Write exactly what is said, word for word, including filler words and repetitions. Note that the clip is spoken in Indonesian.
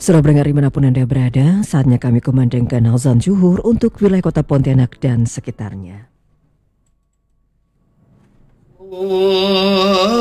Saudara pendengar dimanapun Anda berada, saatnya kami kumandangkan azan zuhur untuk wilayah kota Pontianak dan sekitarnya.